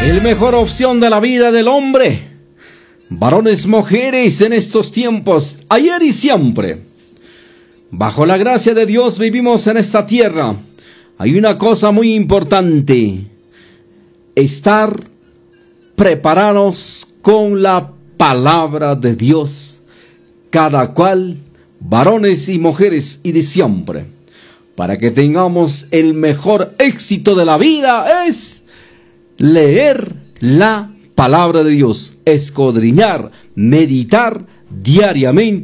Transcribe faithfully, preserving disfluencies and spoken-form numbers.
El mejor opción de la vida del hombre. Varones, mujeres en estos tiempos, ayer y siempre. Bajo la gracia de Dios vivimos en esta tierra. Hay una cosa muy importante: estar preparados con la palabra de Dios, cada cual, varones y mujeres y de siempre, para que tengamos el mejor éxito de la vida. Es leer la palabra de Dios, escudriñar, meditar diariamente